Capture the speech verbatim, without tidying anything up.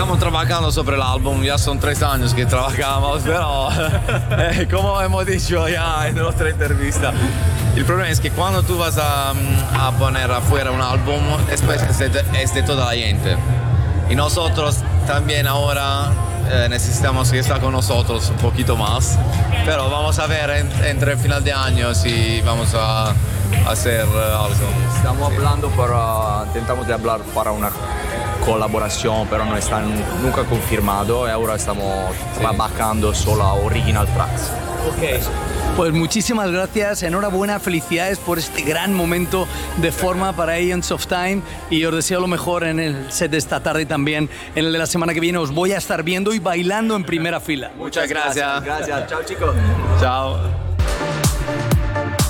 estamos trabajando sobre el álbum, ya son tres años que trabajamos, pero eh, como hemos dicho ya en nuestra entrevista, el problema es que cuando tú vas a, a poner afuera un álbum, después es de, es de toda la gente. Y nosotros también ahora eh, necesitamos que esté con nosotros un poquito más, pero vamos a ver en, entre el final de año si vamos a hacer uh, algo. Estamos sí. hablando para, intentamos de hablar para una colaboración, pero no está nunca confirmado y ahora estamos sí. trabajando solo a original tracks. Okay. Pues muchísimas gracias, enhorabuena, felicidades por este gran momento de forma para Aeons of Time y os deseo lo mejor en el set de esta tarde y también en el de la semana que viene. Os voy a estar viendo y bailando en primera fila. Muchas gracias. Gracias, chao chicos. Chao.